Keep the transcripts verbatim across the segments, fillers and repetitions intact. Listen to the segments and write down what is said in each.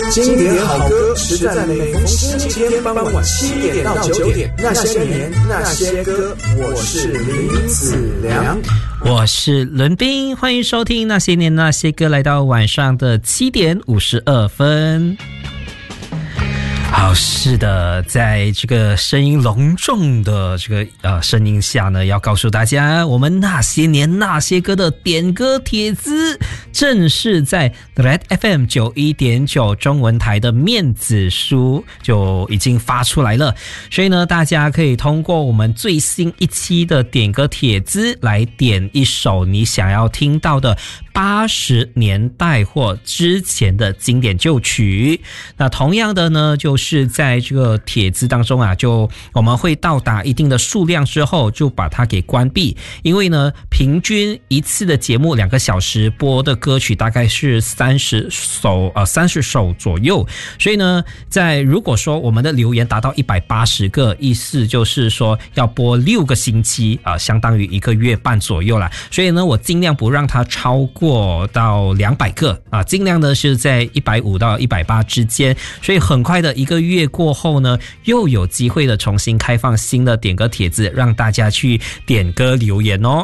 经典好歌实在每逢星期天傍晚七点到九点，那些年那些歌，我是林子良， 我是伦斌，欢迎收听那些年那些歌，来到晚上的七点五十二分。好，是的，在这个声音隆重的这个呃声音下呢，要告诉大家，我们那些年那些歌的点歌帖子正式在 Red F M 九十一点九 中文台的面子书就已经发出来了，所以呢，大家可以通过我们最新一期的点歌帖子来点一首你想要听到的八十年代或之前的经典旧曲。那同样的呢，就是在这个帖子当中啊，就我们会到达一定的数量之后就把它给关闭，因为呢平均一次的节目两个小时播的歌曲大概是三十首呃三十首左右，所以呢在如果说我们的留言达到一百八十个，意思就是说要播六个星期啊、呃，相当于一个月半左右啦，所以呢我尽量不让它超过到两百个啊，尽量的是在一百五到一百八之间，所以很快的一个月过后呢，又有机会的重新开放新的点歌帖子，让大家去点歌留言哦。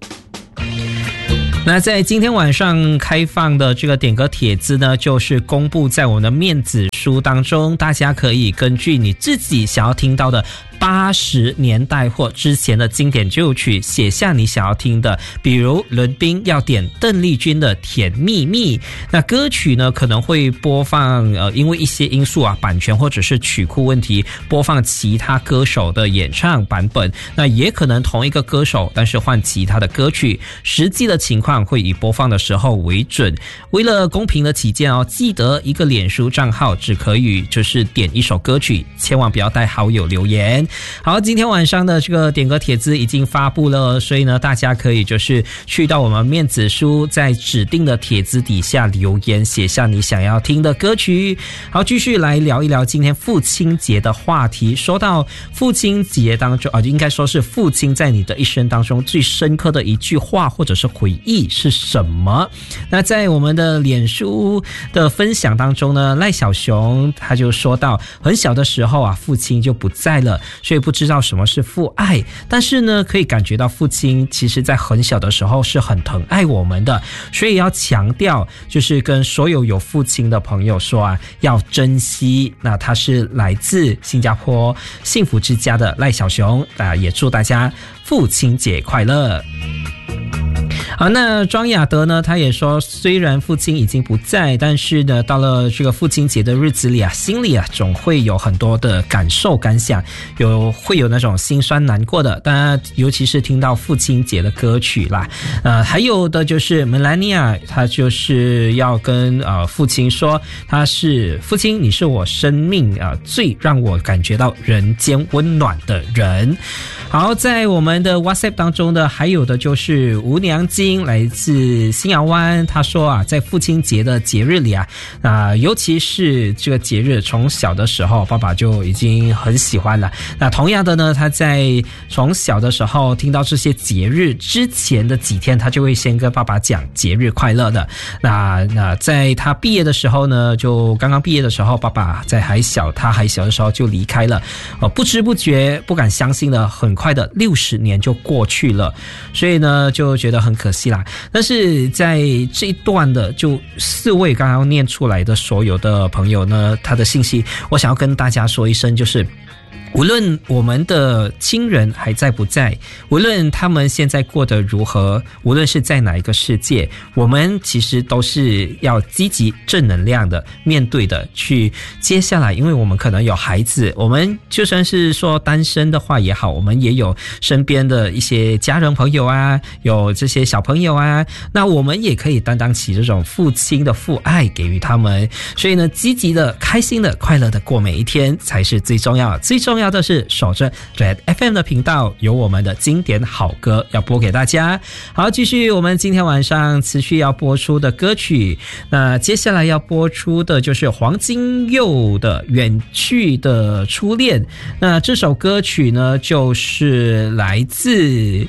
那在今天晚上开放的这个点歌帖子呢，就是公布在我们的面子书当中，大家可以根据你自己想要听到的八十年代或之前的经典旧曲写下你想要听的，比如伦斌要点邓丽君的《甜蜜蜜》，那歌曲呢可能会播放呃，因为一些因素啊，版权或者是曲库问题，播放其他歌手的演唱版本，那也可能同一个歌手但是换其他的歌曲，实际的情况会以播放的时候为准。为了公平的起见哦，记得一个脸书账号只可以就是点一首歌曲，千万不要带好友留言。好，今天晚上的这个点歌帖子已经发布了，所以呢大家可以就是去到我们面子书，在指定的帖子底下留言，写下你想要听的歌曲。好，继续来聊一聊今天父亲节的话题。说到父亲节当中啊，应该说是父亲在你的一生当中最深刻的一句话或者是回忆是什么？那在我们的脸书的分享当中呢，赖小熊他就说到，很小的时候啊，父亲就不在了，所以不知道什么是父爱，但是呢可以感觉到父亲其实在很小的时候是很疼爱我们的，所以要强调，就是跟所有有父亲的朋友说啊，要珍惜。那他是来自新加坡幸福之家的赖小熊啊，也祝大家父亲节快乐。好，那庄雅德呢，他也说，虽然父亲已经不在，但是呢到了这个父亲节的日子里啊，心里啊总会有很多的感受感想，有会有那种心酸难过的，当然尤其是听到父亲节的歌曲啦。呃，还有的就是 Melania， 他就是要跟呃父亲说，他是父亲，你是我生命啊、呃、最让我感觉到人间温暖的人。好，在我们的 WhatsApp 当中的还有的就是吴娘金，来自新窑湾，他说啊，在父亲节的节日里啊，啊、呃，尤其是这个节日，从小的时候爸爸就已经很喜欢了。那同样的呢，他在从小的时候听到这些节日之前的几天，他就会先跟爸爸讲节日快乐的。那那在他毕业的时候呢，就刚刚毕业的时候，爸爸在还小，他还小的时候就离开了，呃，不知不觉不敢相信的，很快的六十年就过去了，所以呢就觉得很可惜啦。但是在这一段的就四位刚刚念出来的所有的朋友呢，他的信息我想要跟大家说一声，就是无论我们的亲人还在不在，无论他们现在过得如何，无论是在哪一个世界，我们其实都是要积极正能量的面对的去接下来。因为我们可能有孩子，我们就算是说单身的话也好，我们也有身边的一些家人朋友啊，有这些小朋友啊，那我们也可以担当起这种父亲的父爱给予他们。所以呢，积极的、开心的、快乐的过每一天才是最重要的。最重要的是守着 Red F M 的频道，有我们的经典好歌要播给大家。好，继续我们今天晚上持续要播出的歌曲。那接下来要播出的就是黄金佑的《远去的初恋》。那这首歌曲呢，就是来自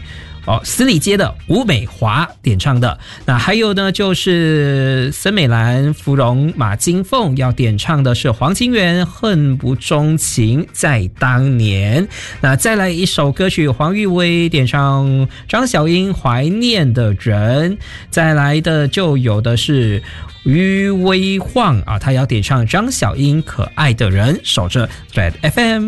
哦，司礼街的吴美华点唱的。那还有呢，就是森美兰、芙蓉、马金凤要点唱的是黄金源《恨不钟情在当年》。那再来一首歌曲，黄玉薇点唱张小英《怀念的人》。再来的就有的是余威晃啊，他要点唱张小英《可爱的人》。守着 Red F M。